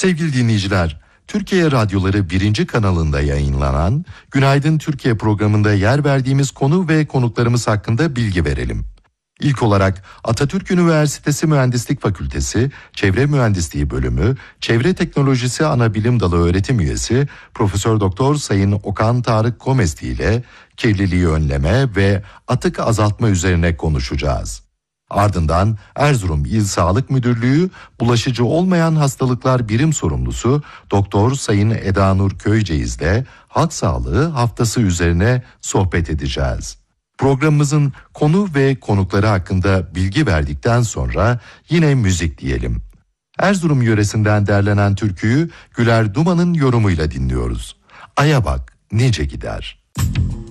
Sevgili dinleyiciler, Türkiye Radyoları 1. kanalında yayınlanan Günaydın Türkiye programında yer verdiğimiz konu ve konuklarımız hakkında bilgi verelim. İlk olarak Atatürk Üniversitesi Mühendislik Fakültesi, Çevre Mühendisliği Bölümü, Çevre Teknolojisi Anabilim Dalı öğretim üyesi Profesör Doktor Sayın Okan Tarık Komesti ile kirliliği önleme ve atık azaltma üzerine konuşacağız. Ardından Erzurum İl Sağlık Müdürlüğü Bulaşıcı Olmayan Hastalıklar Birim Sorumlusu Doktor Sayın Eda Nur Köyceğiz ile halk sağlığı haftası üzerine sohbet edeceğiz. Programımızın konu ve konukları hakkında bilgi verdikten sonra yine müzik diyelim. Erzurum yöresinden derlenen türküyü Güler Duman'ın yorumuyla dinliyoruz. Aya bak nice gider.